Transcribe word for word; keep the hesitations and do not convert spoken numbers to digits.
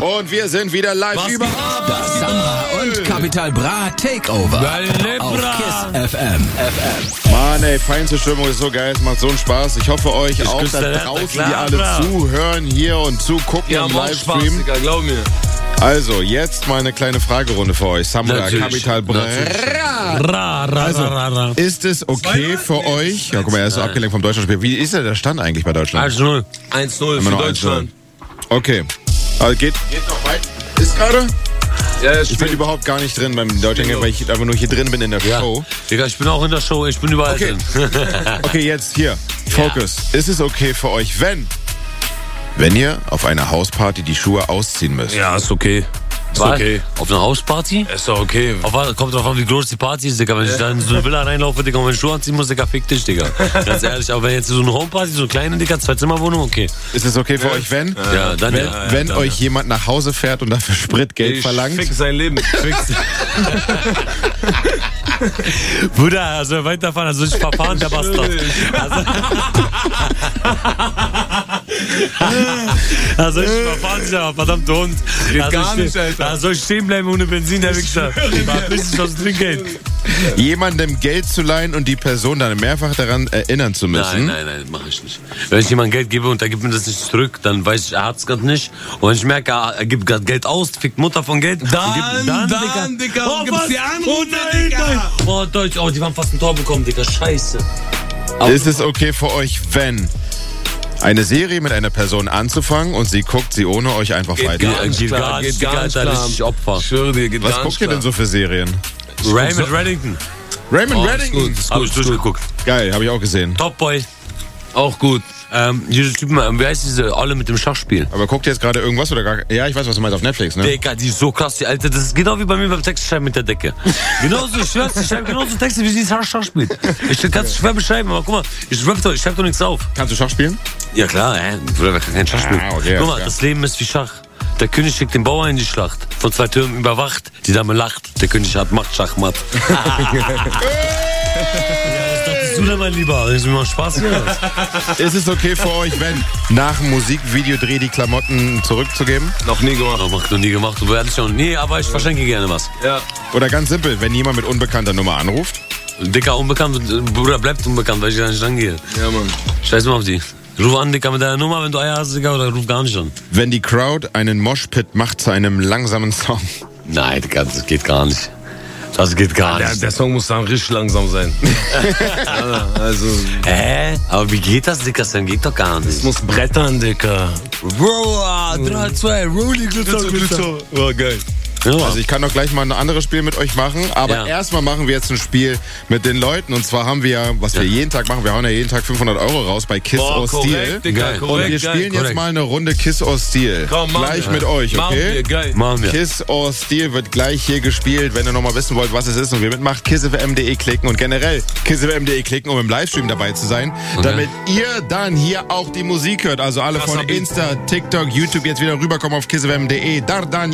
Und wir sind wieder live Was über das Samra und Capital Bra Takeover auf KISS F M. Mann, ey, feinste Stimmung ist so geil, es macht so einen Spaß. Ich hoffe euch Ich auch küsse da der draußen, klar, die alle bra. zuhören hier und zugucken Ja, im macht Spaß, Livestream. Digga, glaub mir. Also, jetzt mal eine kleine Fragerunde für euch. Samra, Natürlich, Capital Bra. Ra, ra, Also, ra, ra. ist es okay für euch? Ja, guck mal, er ist so abgelenkt vom Deutschlandspiel. Wie ist denn der Stand eigentlich bei Deutschland? eins null. eins null Immer für noch eins null. Deutschland. Okay. Also geht, geht noch weit. Ist gerade? Ja, ja, Ich bin spiel. überhaupt gar nicht drin beim Deutschland, weil ich einfach nur hier drin bin in der Ja. Show. Digga, ich bin auch in der Show, ich bin überall Okay. drin. Okay, jetzt hier. Focus. Ist es okay für euch, wenn, wenn ihr auf einer Hausparty die Schuhe ausziehen müsst? Ja, ist okay. Ist Was? okay. Auf einer Hausparty? Ist doch okay. Auf, kommt drauf an, wie groß die Party ist, Digga. Wenn ich da in so eine Villa reinlaufe, Digga, und meine Schuhe anziehen muss, Digga, fick dich, Digga. Ganz ehrlich, aber wenn jetzt so eine Homeparty, so eine kleine, Digga, Zwei-Zimmer-Wohnung, okay. Ist es okay für euch, wenn? Ja, dann Wenn, ja. wenn dann euch jemand nach Hause fährt und dafür Spritgeld Ich verlangt? fick sein Leben. Bruder, also weiterfahren, also ich verfahren, der Bastard. Also, also ich verfahren sich ja, verdammte Hund. Geht also gar ich, nicht, Alter. Da soll ich stehen bleiben ohne Benzin, der Wichser. Verpiss dich aus dem Trinkgeld. Jemandem Geld zu leihen und die Person dann mehrfach daran erinnern zu müssen? Nein, nein, nein, mach ich nicht. Wenn ich jemandem Geld gebe und er gibt mir das nicht zurück, dann weiß ich, er hat's gerade nicht. Und wenn ich merke, er gibt gerade Geld aus, fickt Mutter von Geld. und Dann, gibt- dann, Digga. Digga, Oh, gibt's was? die Anrufe, Oh nein, Digga. nein. Oh, Deutsch, oh, die haben fast ein Tor bekommen, Digga, scheiße. Aber Ist es okay für euch, wenn eine Serie mit einer Person anzufangen und sie guckt sie ohne euch einfach Geht weiter? gar nicht Geht klar, gar geht nicht, gar Digga, nicht Alter, klar. richtig Opfer. Ich schwöre dir, geht Was gar guckt nicht ihr denn klar. so für Serien? Raymond Reddington. Raymond Oh, ist Reddington. gut, ist Hab gut, ich ist gut. durchgeguckt. Geil, habe ich auch gesehen. Top Boy. Auch gut. Ähm, diese Typen, ähm, wie heißt diese, alle mit dem Schachspiel? Aber guckt ihr jetzt gerade irgendwas oder gar... Ja, ich weiß, was du meinst, auf Netflix, ne? Digga, die ist so krass, die Alte. Das ist genau wie bei mir beim Textschreiben mit der Decke. Genauso, ich schwör's, ich schreibe genauso Texte, wie sie Schach spielt. Ich kann es schwer beschreiben, aber guck mal, ich schreibe doch, ich schreib doch nichts auf. Kannst du Schach spielen? Ja klar, hä? Bruder, wer kann kein Schach spielen? Ah, okay, guck mal, ja. das Leben ist wie Schach. Der König schickt den Bauer in die Schlacht. Von zwei Türmen überwacht, die Dame lacht. Der König hat Macht, Schachmatt. Ja, was dachtest du denn, mein Lieber? Ist mir mal Spaß gemacht. Ist es okay für euch, wenn nach dem Musikvideodreh die Klamotten zurückzugeben? Noch nie gemacht. Oh, mach noch nie gemacht, du werdest schon. Nee, aber ich verschenke gerne was. Ja. Oder ganz simpel, wenn jemand mit unbekannter Nummer anruft? Dicker, unbekannt, Bruder, bleibt unbekannt, weil ich da nicht rangehe. Ja, Mann. Scheiß mal auf die. Ruf an, Dicker, mit deiner Nummer, wenn du Eier hast, Dicker, oder ruf gar nicht an. Wenn die Crowd einen Moshpit macht zu einem langsamen Song? Nein, Dicker, das geht gar nicht. Das geht gar Der, nicht. der Song muss dann richtig langsam sein. Ja, also, Hä? Aber wie geht das, Dicker? Das geht doch gar nicht. es muss brettern, Dicker. Bro, drei, zwei, Rolling, Glitzer, Glitzer. Oh, geil. Ja. Also ich kann doch gleich mal ein anderes Spiel mit euch machen, aber Ja. erstmal machen wir jetzt ein Spiel mit den Leuten und zwar haben wir, was wir Ja. jeden Tag machen, wir hauen ja jeden Tag fünfhundert Euro raus bei Kiss Boah, or Steel. korrekt, Digga, Geil. Und korrekt, wir geil. spielen jetzt korrekt. mal eine Runde Kiss or Steel. Komm, machen gleich wir. mit euch, Machen wir, okay? geil. Machen wir. Kiss or Steel wird gleich hier gespielt. Wenn ihr nochmal wissen wollt, was es ist und wer mitmacht, kissfm punkt de klicken und generell kissfm punkt de klicken, um im Livestream dabei zu sein, damit ihr dann hier auch die Musik hört. Also alle Krasser von Beat. Insta, TikTok, YouTube jetzt wieder rüberkommen auf kissfm punkt de. Dardan